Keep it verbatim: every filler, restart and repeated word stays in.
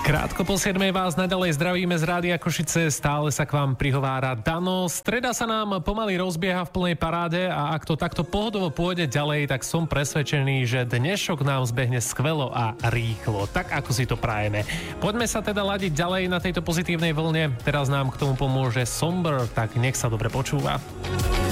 Krátko po siedmej vás naďalej zdravíme z Rádia Košice, stále sa k vám prihovára Dano. Streda sa nám pomaly rozbieha v plnej paráde a ak to takto pohodovo pôjde ďalej, tak som presvedčený, že dnešok nám zbehne skvelo a rýchlo, tak ako si to prajeme. Poďme sa teda ladiť ďalej na tejto pozitívnej vlne, teraz nám k tomu pomôže Somber, tak nech sa dobre počúva.